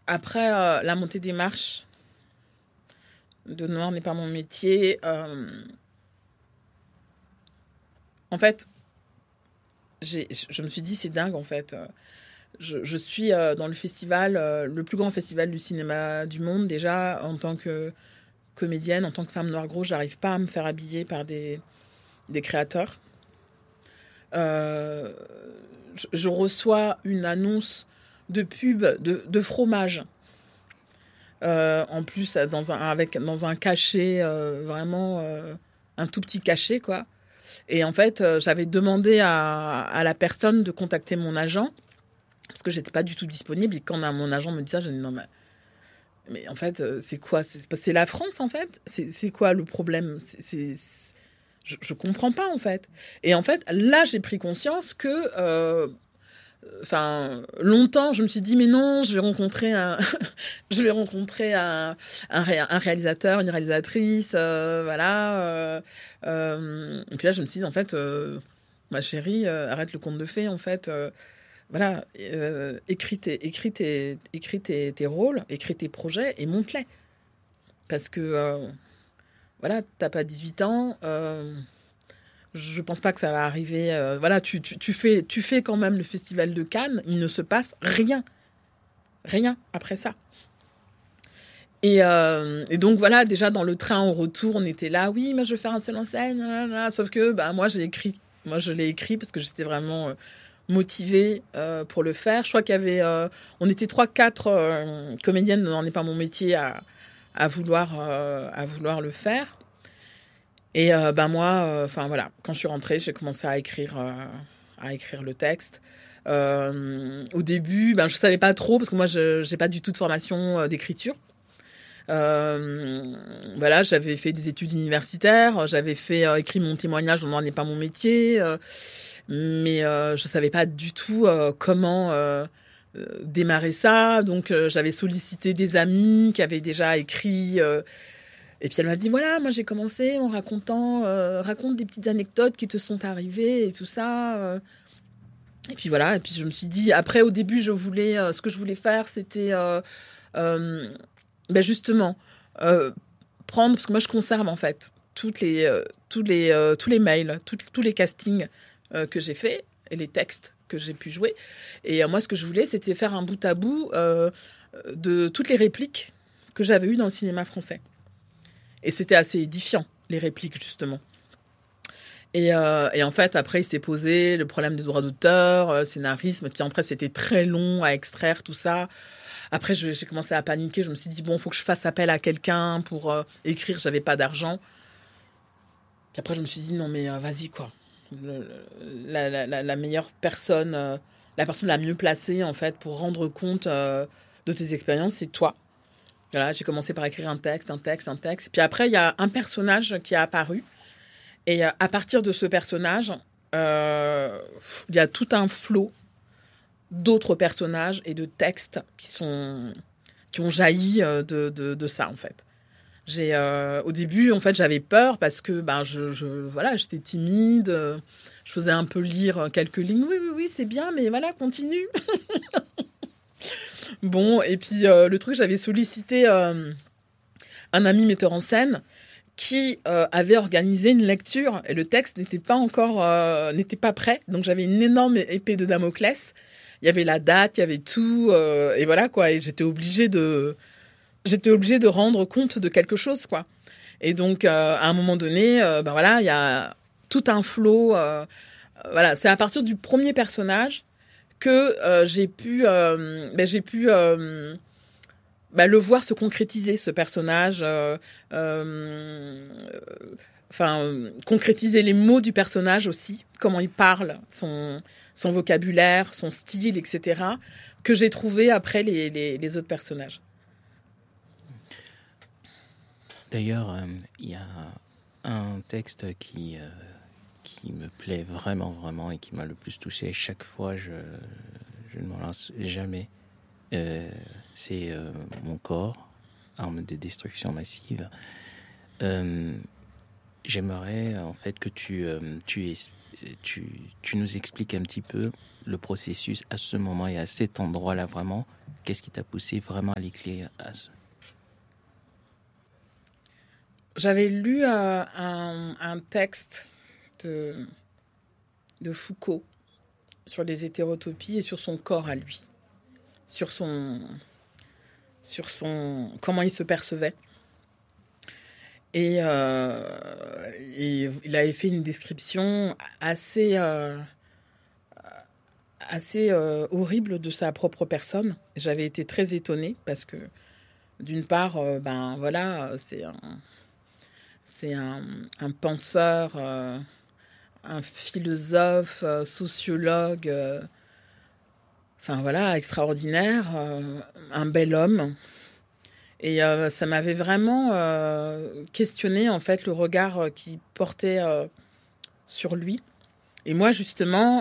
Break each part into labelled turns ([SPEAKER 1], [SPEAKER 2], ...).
[SPEAKER 1] après la montée des marches de Noir n'est pas mon métier, en fait, je me suis dit, c'est dingue, en fait. Je suis dans le festival, le plus grand festival du cinéma du monde, déjà, en tant que comédienne, en tant que femme noire gros, j'arrive pas à me faire habiller par des créateurs. Euh, je reçois une annonce de pub de fromage. En plus, dans un cachet, vraiment un tout petit cachet, quoi. Et en fait, j'avais demandé à la personne de contacter mon agent, parce que j'étais pas du tout disponible. Et quand mon agent me dit ça, je me dis non, mais en fait, c'est quoi? C'est la France, en fait? C'est quoi le problème? Je comprends pas, en fait. Et en fait, là, j'ai pris conscience que longtemps, je me suis dit, mais non, je vais rencontrer je vais rencontrer un réalisateur, une réalisatrice, voilà. Et puis là, je me suis dit, en fait, ma chérie, arrête le conte de fées, en fait. Voilà, écris tes rôles, écris tes projets et monte-les. Parce que, voilà, t'as pas 18 ans, je pense pas que ça va arriver. Voilà, tu fais quand même le festival de Cannes, il ne se passe rien. Rien après ça. Et donc voilà, déjà dans le train au retour, on était là, oui, mais je vais faire un seul en scène, sauf que moi j'ai écrit. Moi je l'ai écrit parce que j'étais vraiment motivée pour le faire. Je crois qu'il y avait, on était 3-4 comédiennes, n'en est pas mon métier, à vouloir le faire. Et moi, voilà, quand je suis rentrée, j'ai commencé à écrire le texte. Au début, je savais pas trop parce que moi, je n'ai pas du tout de formation d'écriture. Voilà, j'avais fait des études universitaires, j'avais écrit mon témoignage, on n'en est pas mon métier, mais je savais pas du tout comment démarrer ça. Donc j'avais sollicité des amis qui avaient déjà écrit. Et puis elle m'a dit, voilà, moi j'ai commencé en raconte des petites anecdotes qui te sont arrivées et tout ça. Et puis voilà, et puis je me suis dit, après au début ce que je voulais faire, c'était justement prendre, parce que moi je conserve en fait tous les mails, tous les castings que j'ai fait et les textes que j'ai pu jouer. Et moi ce que je voulais, c'était faire un bout à bout de toutes les répliques que j'avais eues dans le cinéma français. Et c'était assez édifiant, les répliques, justement. Et en fait, après, il s'est posé le problème des droits d'auteur, scénarisme. Puis après, c'était très long à extraire, tout ça. Après, j'ai commencé à paniquer. Je me suis dit, bon, il faut que je fasse appel à quelqu'un pour écrire. J'avais pas d'argent. Puis après, je me suis dit, non, mais vas-y, quoi. La meilleure personne, la personne la mieux placée, en fait, pour rendre compte de tes expériences, c'est toi. Voilà, j'ai commencé par écrire un texte. Puis après, il y a un personnage qui a apparu. Et à partir de ce personnage, il y a tout un flot d'autres personnages et de textes qui ont jailli de ça, en fait. Au début, en fait, j'avais peur parce que voilà, j'étais timide. Je faisais un peu lire quelques lignes. Oui, c'est bien, mais voilà, continue. Bon, et puis le truc, j'avais sollicité un ami metteur en scène qui avait organisé une lecture et le texte n'était pas prêt. Donc j'avais une énorme épée de Damoclès. Il y avait la date, il y avait tout, et voilà quoi. Et j'étais obligée de rendre compte de quelque chose, quoi. Et donc à un moment donné, voilà, il y a tout un flot. Voilà, c'est à partir du premier personnage que j'ai pu le voir se concrétiser, ce personnage, concrétiser les mots du personnage aussi, comment il parle, son vocabulaire, son style, etc., que j'ai trouvé après les autres personnages.
[SPEAKER 2] D'ailleurs, il y a un texte qui me plaît vraiment, vraiment, et qui m'a le plus touché. Chaque fois, je ne m'en lasse jamais. C'est Mon corps, arme de destruction massive. J'aimerais en fait que tu nous expliques un petit peu le processus à ce moment et à cet endroit-là vraiment. qu'est-ce qui t'a poussé vraiment à l'écrire
[SPEAKER 1] J'avais lu un texte de Foucault sur les hétérotopies et sur son corps à lui, sur son comment il se percevait. Et il avait fait une description assez horrible de sa propre personne. J'avais été très étonnée parce que, d'une part, c'est un penseur, un philosophe, sociologue, extraordinaire, un bel homme. Et ça m'avait vraiment questionné, en fait, le regard qu'il portait sur lui. Et moi, justement,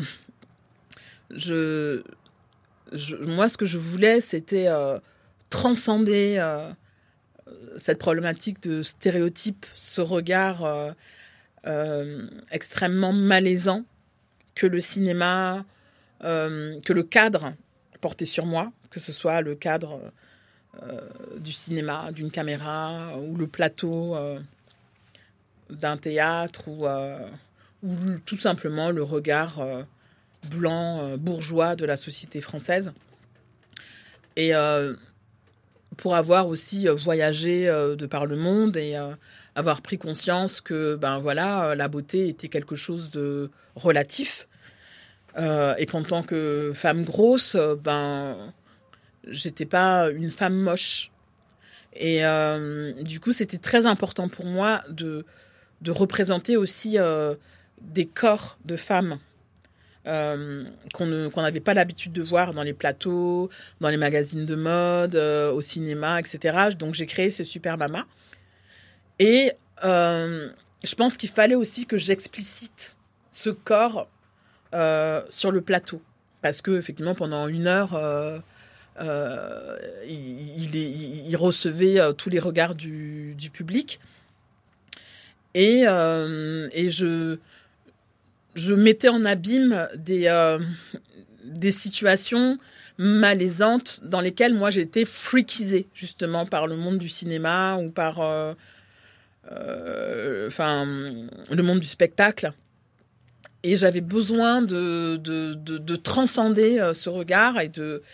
[SPEAKER 1] moi, ce que je voulais, c'était transcender cette problématique de stéréotype, ce regard extrêmement malaisant que le cinéma, que le cadre portait sur moi, que ce soit le cadre du cinéma, d'une caméra, ou le plateau d'un théâtre, ou tout simplement le regard blanc, bourgeois de la société française. Et pour avoir aussi voyagé de par le monde et avoir pris conscience que la beauté était quelque chose de relatif, et qu'en tant que femme grosse, j'étais pas une femme moche. Et du coup, c'était très important pour moi de représenter aussi des corps de femmes qu'on n'avait pas l'habitude de voir dans les plateaux, dans les magazines de mode, au cinéma, etc. Donc j'ai créé ces Super Mamas. Et je pense qu'il fallait aussi que j'explicite ce corps sur le plateau. Parce que effectivement, pendant 1 heure, il recevait tous les regards du public. Et je mettais en abîme des situations malaisantes dans lesquelles moi j'étais freakisée justement par le monde du cinéma ou par le monde du spectacle. Et j'avais besoin de transcender ce regard et de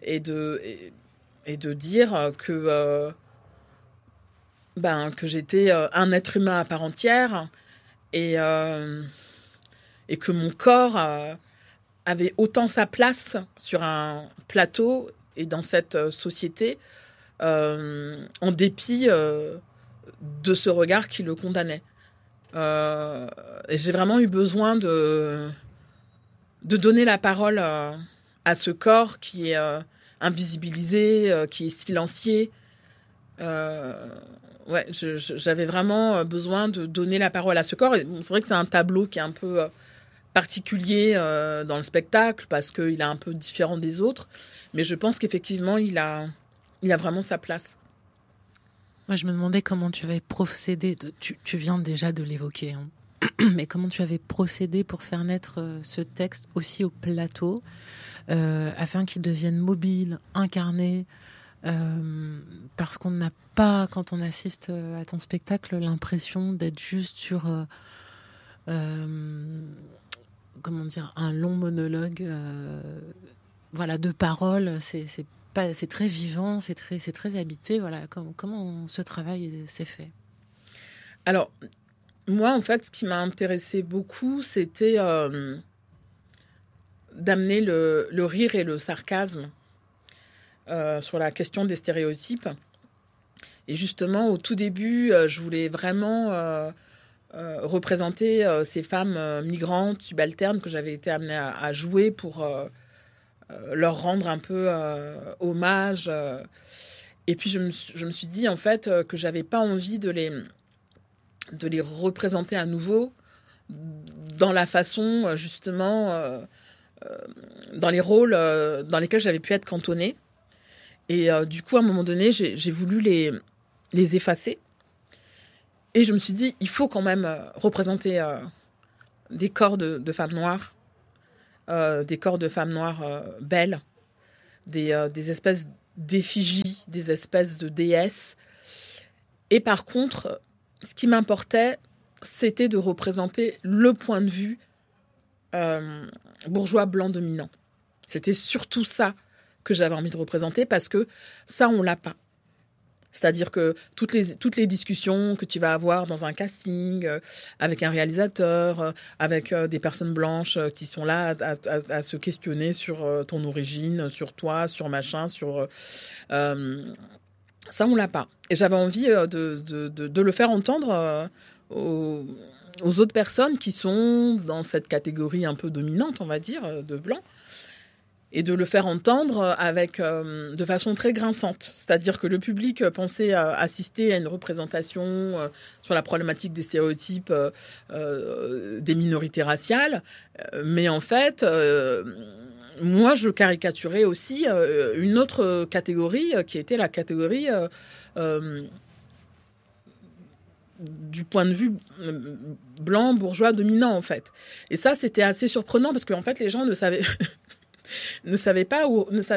[SPEAKER 1] dire que j'étais un être humain à part entière et que mon corps avait autant sa place sur un plateau et dans cette société, en dépit de ce regard qui le condamnait. Et j'ai vraiment eu besoin de donner la parole à ce corps qui est invisibilisé, qui est silencié. J'avais vraiment besoin de donner la parole à ce corps. Et c'est vrai que c'est un tableau qui est un peu particulier dans le spectacle parce qu'il est un peu différent des autres. Mais je pense qu'effectivement, il a vraiment sa place.
[SPEAKER 3] Moi, je me demandais comment tu avais procédé. Tu viens déjà de l'évoquer, hein. Mais comment tu avais procédé pour faire naître ce texte aussi au plateau, afin qu'il devienne mobile, incarné, parce qu'on n'a pas, quand on assiste à ton spectacle, l'impression d'être juste sur un long monologue de paroles. C'est très vivant, c'est très habité. Voilà, comment ce travail s'est fait?
[SPEAKER 1] Alors, moi, en fait, ce qui m'a intéressé beaucoup, c'était d'amener le rire et le sarcasme sur la question des stéréotypes. Et justement, au tout début, je voulais vraiment représenter ces femmes migrantes, subalternes, que j'avais été amenée à jouer pour leur rendre un peu hommage. Et puis, je me suis dit, en fait, que j'avais pas envie de les représenter à nouveau dans la façon, justement, dans les rôles dans lesquels j'avais pu être cantonnée. Et du coup, à un moment donné, j'ai voulu les effacer. Et je me suis dit, il faut quand même représenter des corps de femmes noires, des corps de femmes noires belles, des espèces d'effigies, des espèces de déesses. Et par contre, ce qui m'importait, c'était de représenter le point de vue bourgeois blanc dominant. C'était surtout ça que j'avais envie de représenter, parce que ça, on l'a pas. C'est-à-dire que toutes les discussions que tu vas avoir dans un casting, avec un réalisateur, avec des personnes blanches qui sont là à se questionner sur ton origine, sur toi, sur machin, sur... ça, on l'a pas. Et j'avais envie de le faire entendre aux autres personnes qui sont dans cette catégorie un peu dominante, on va dire, de blanc. Et de le faire entendre de façon très grinçante. C'est-à-dire que le public pensait assister à une représentation sur la problématique des stéréotypes des minorités raciales. Mais en fait, moi, je caricaturais aussi une autre catégorie qui était la catégorie du point de vue blanc, bourgeois, dominant, en fait. Et ça, c'était assez surprenant parce qu'en fait, les gens ne savaient... ne savaient pas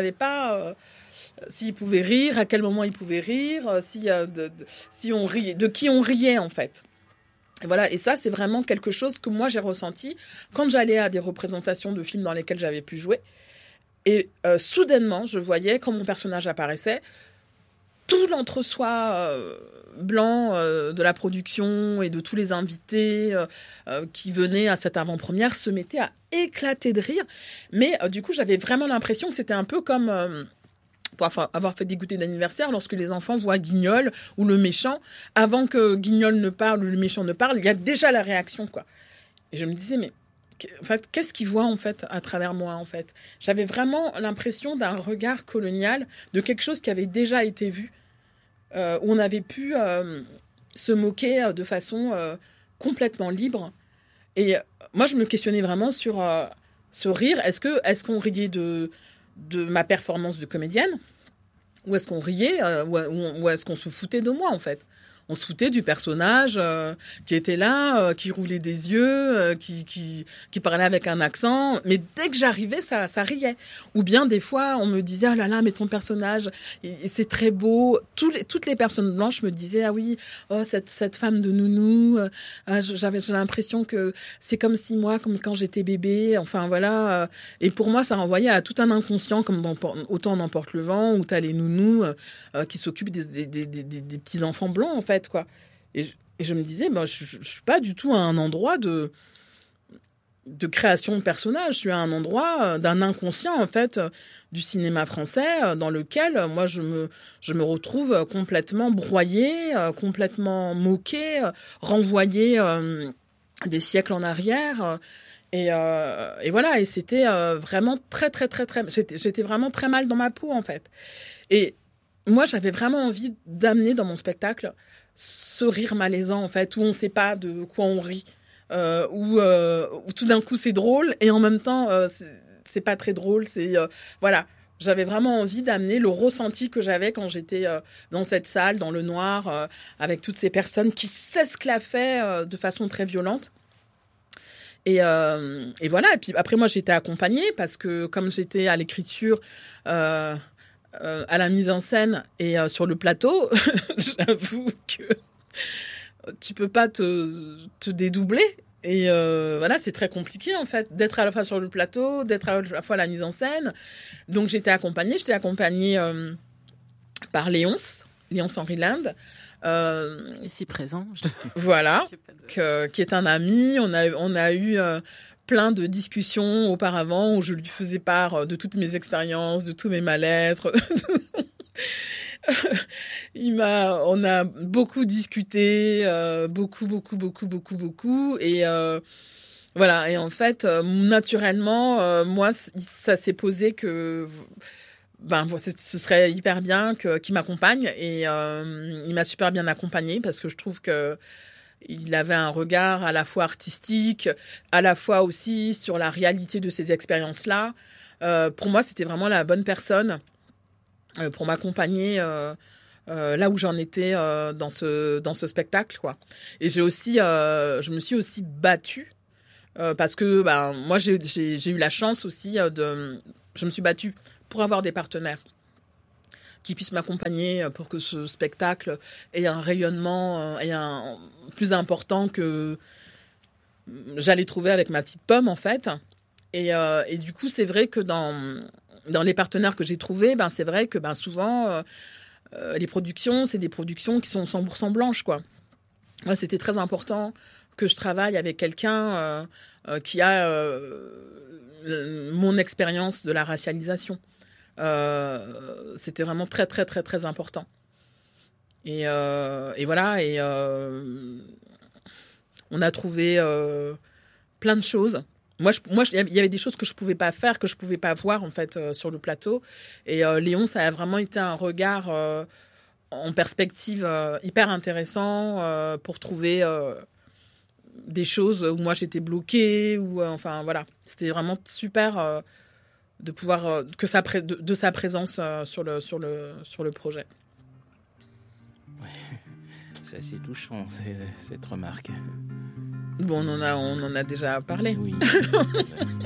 [SPEAKER 1] s'ils pouvaient rire, à quel moment ils pouvaient rire, si on riait, de qui on riait en fait. Et voilà, et ça c'est vraiment quelque chose que moi j'ai ressenti quand j'allais à des représentations de films dans lesquels j'avais pu jouer. Et soudainement, je voyais quand mon personnage apparaissait, tout l'entre-soi blanc de la production et de tous les invités qui venaient à cette avant-première se mettaient à éclater de rire. Mais du coup, j'avais vraiment l'impression que c'était un peu comme pour avoir fait des goûters d'anniversaire, lorsque les enfants voient Guignol ou le méchant, avant que Guignol ne parle ou le méchant ne parle, il y a déjà la réaction, quoi. Et je me disais, mais en fait, qu'est-ce qu'ils voient en fait à travers moi en fait ? J'avais vraiment l'impression d'un regard colonial, de quelque chose qui avait déjà été vu, où on avait pu se moquer de façon complètement libre. Et moi, je me questionnais vraiment sur ce rire. Est-ce qu'on riait de ma performance de comédienne ? Ou est-ce qu'on riait ou est-ce qu'on se foutait de moi en fait ? On se foutait du personnage qui était là, qui roulait des yeux, qui parlait avec un accent. Mais dès que j'arrivais, ça riait. Ou bien des fois, on me disait « Ah là là, mais ton personnage, c'est très beau ». Toutes les personnes blanches me disaient « Ah oui, oh, cette femme de nounou, j'avais l'impression que c'est comme si moi, comme quand j'étais bébé. » Enfin voilà. Et pour moi, ça renvoyait à tout un inconscient, comme dans Autant n'emporte le vent, où tu as les nounous qui s'occupent des petits-enfants blancs, en fait. Quoi. Et je me disais, je suis pas du tout à un endroit de création de personnages, je suis à un endroit d'un inconscient en fait du cinéma français dans lequel moi je me retrouve complètement broyée, complètement moquée, renvoyée des siècles en arrière. Et voilà, et c'était vraiment très j'étais vraiment très mal dans ma peau en fait. Et moi j'avais vraiment envie d'amener dans mon spectacle ce rire malaisant en fait, où on ne sait pas de quoi on rit, où tout d'un coup c'est drôle et en même temps c'est pas très drôle. Voilà, j'avais vraiment envie d'amener le ressenti que j'avais quand j'étais dans cette salle, dans le noir, avec toutes ces personnes qui s'esclaffaient de façon très violente. Et voilà, et puis après moi j'étais accompagnée parce que comme j'étais à l'écriture, à la mise en scène et sur le plateau, j'avoue que tu peux pas te dédoubler. Et voilà, c'est très compliqué en fait d'être à la fois sur le plateau, d'être à la fois à la mise en scène. Donc j'étais accompagnée par Léonce Henry Land.
[SPEAKER 3] Ici présent.
[SPEAKER 1] Voilà, qui est un ami. On a eu plein de discussions auparavant où je lui faisais part de toutes mes expériences, de tous mes mal-être. On a beaucoup discuté, beaucoup. Et voilà. Et en fait, naturellement, moi, ça s'est posé que ce serait hyper bien qu'il m'accompagne. Et il m'a super bien accompagnée parce que je trouve que il avait un regard à la fois artistique, à la fois aussi sur la réalité de ces expériences-là. Pour moi, c'était vraiment la bonne personne pour m'accompagner là où j'en étais dans ce spectacle, quoi. Et je me suis aussi battue parce que moi, j'ai eu la chance aussi je me suis battue pour avoir des partenaires qui puissent m'accompagner pour que ce spectacle ait un rayonnement plus important que j'allais trouver avec ma petite pomme, en fait. Et du coup, c'est vrai que dans les partenaires que j'ai trouvés, c'est vrai que souvent, les productions, c'est des productions qui sont 100% blanches, quoi. Moi, c'était très important que je travaille avec quelqu'un qui a mon expérience de la racialisation. C'était vraiment très, très, très, très important. Et voilà, et on a trouvé plein de choses. Moi, il y avait des choses que je pouvais pas faire, que je pouvais pas voir en fait sur le plateau. Et Léon, ça a vraiment été un regard en perspective hyper intéressant pour trouver des choses où moi j'étais bloquée ou enfin voilà. C'était vraiment super de pouvoir de sa présence sur le projet.
[SPEAKER 2] Ouais. C'est assez touchant cette remarque.
[SPEAKER 1] Bon, on en a déjà parlé.
[SPEAKER 2] Oui.